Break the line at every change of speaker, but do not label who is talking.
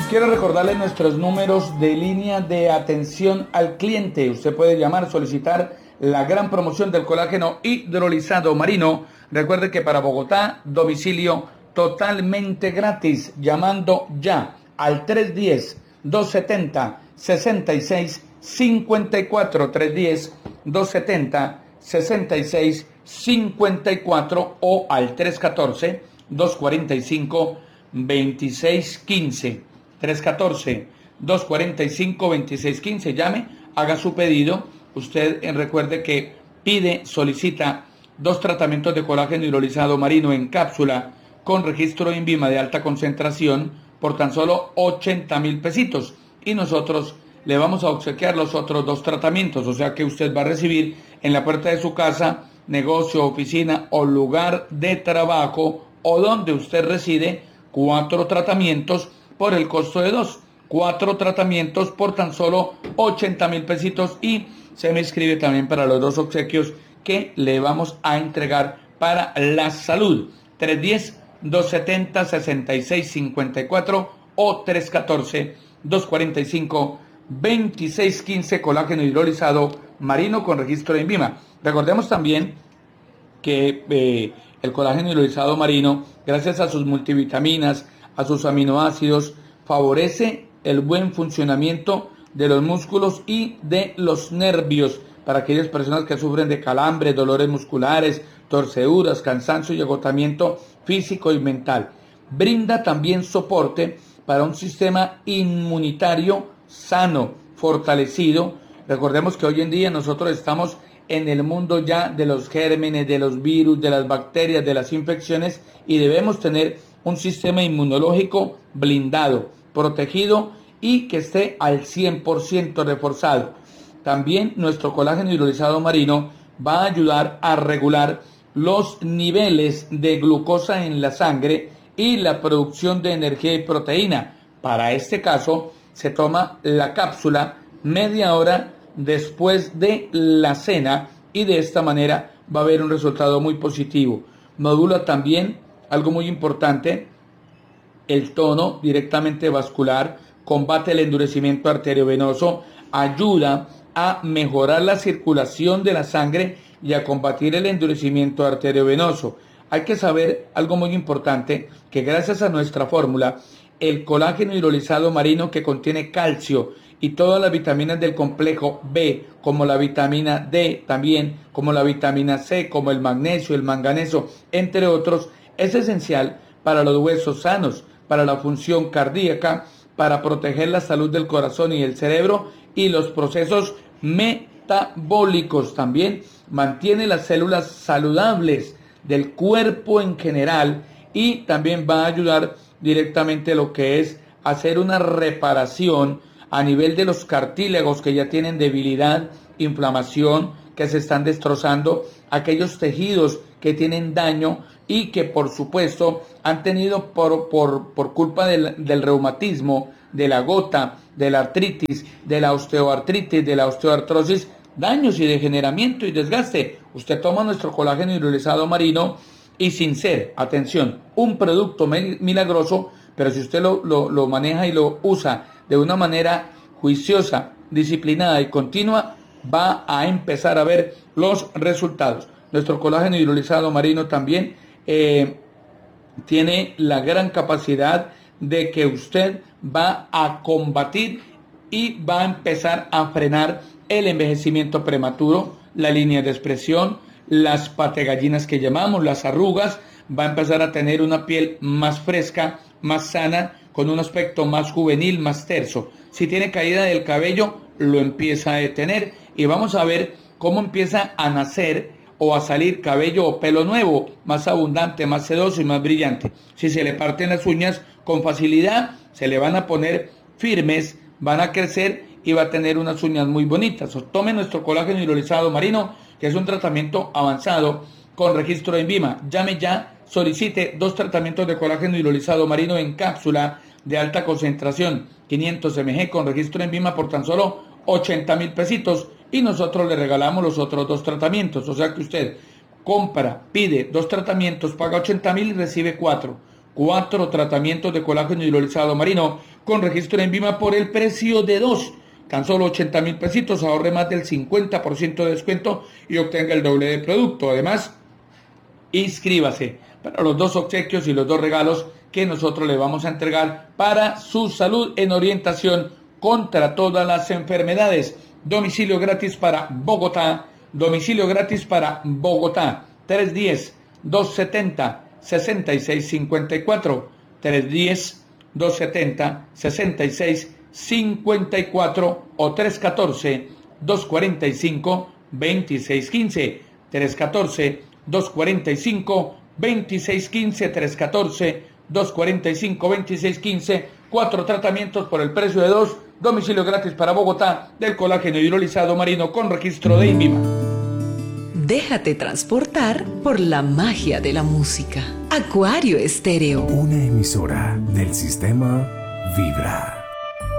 Quiero recordarle nuestros números de línea de atención al cliente. Usted puede llamar, solicitar la gran promoción del colágeno hidrolizado marino. Recuerde que para Bogotá, domicilio totalmente gratis, llamando ya al 310-270-6654, 310-270-6654 o al 314-245-2615. 314-245-2615. Llame, haga su pedido. Usted recuerde que solicita 2 tratamientos de colágeno hidrolizado marino en cápsula con registro INVIMA de alta concentración por tan solo 80,000 pesitos. Y nosotros le vamos a obsequiar los otros 2 tratamientos. O sea que usted va a recibir en la puerta de su casa, negocio, oficina o lugar de trabajo o donde usted reside 4 tratamientos por el costo de 2. 4 tratamientos por tan solo 80,000 pesitos y se me inscribe también para los 2 obsequios que le vamos a entregar para la salud. 310-270-6654 o 314-245-2615, colágeno hidrolizado marino con registro de INVIMA. Recordemos también que el colágeno hidrolizado marino, gracias a sus multivitaminas, a sus aminoácidos, favorece el buen funcionamiento de los músculos y de los nervios para aquellas personas que sufren de calambres, dolores musculares, torceduras, cansancio y agotamiento físico y mental. Brinda también soporte para un sistema inmunitario sano, fortalecido. Recordemos que hoy en día nosotros estamos en el mundo ya de los gérmenes, de los virus, de las bacterias, de las infecciones y debemos tener un sistema inmunológico blindado, protegido y que esté al 100% reforzado. También nuestro colágeno hidrolizado marino va a ayudar a regular los niveles de glucosa en la sangre y la producción de energía y proteína. Para este caso, se toma la cápsula media hora después de la cena y de esta manera va a haber un resultado muy positivo. Modula también algo muy importante, el tono directamente vascular, combate el endurecimiento arteriovenoso, ayuda a mejorar la circulación de la sangre y a combatir el endurecimiento arteriovenoso. Hay que saber algo muy importante, que gracias a nuestra fórmula, el colágeno hidrolizado marino que contiene calcio y todas las vitaminas del complejo B, como la vitamina D también, como la vitamina C, como el magnesio, el manganeso, entre otros, es esencial para los huesos sanos, para la función cardíaca, para proteger la salud del corazón y el cerebro y los procesos metabólicos. También mantiene las células saludables del cuerpo en general y también va a ayudar directamente a lo que es hacer una reparación a nivel de los cartílagos que ya tienen debilidad, inflamación, que se están destrozando, aquellos tejidos que tienen daño y que por supuesto han tenido por culpa del reumatismo, de la gota, de la artritis, de la osteoartritis, de la osteoartrosis, daños y degeneramiento y desgaste. Usted toma nuestro colágeno hidrolizado marino y sin ser, atención, un producto milagroso, pero si usted lo maneja y lo usa de una manera juiciosa, disciplinada y continua, va a empezar a ver los resultados. Nuestro colágeno hidrolizado marino también tiene la gran capacidad de que usted va a combatir y va a empezar a frenar el envejecimiento prematuro, la línea de expresión, las pategallinas que llamamos, las arrugas, va a empezar a tener una piel más fresca, más sana, con un aspecto más juvenil, más terso. Si tiene caída del cabello, lo empieza a detener y vamos a ver cómo empieza a nacer o a salir cabello o pelo nuevo, más abundante, más sedoso y más brillante. Si se le parten las uñas con facilidad, se le van a poner firmes, van a crecer y va a tener unas uñas muy bonitas. Tome nuestro colágeno hidrolizado marino, que es un tratamiento avanzado con registro de INVIMA. Llame ya, solicite 2 tratamientos de colágeno hidrolizado marino en cápsula de alta concentración, 500 mg con registro de INVIMA por tan solo 80,000 pesitos y nosotros le regalamos los otros 2 tratamientos. O sea que usted compra, pide 2 tratamientos, paga 80,000 y recibe 4. 4 tratamientos de colágeno hidrolizado marino con registro en Vima por el precio de 2. Tan solo 80,000 pesitos, ahorre más del 50% de descuento y obtenga el doble de producto. Además, inscríbase para los 2 obsequios y los 2 regalos que nosotros le vamos a entregar para su salud en orientación contra todas las enfermedades. Domicilio gratis para Bogotá. Domicilio gratis para Bogotá. 310-270-6654. 310-270-6654 o 314-245-2615. 314-245-2615. 314-245-2615. 4 tratamientos por el precio de 2. Domicilio gratis para Bogotá del colágeno hidrolizado marino con registro de INVIMA.
Déjate transportar por la magia de la música. Acuario Estéreo.
Una emisora del sistema Vibra.